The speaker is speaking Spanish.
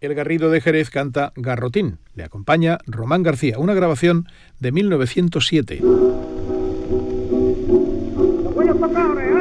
El Garrido de Jerez canta Garrotín. Le acompaña Román García, una grabación de 1907. Voy a tocar,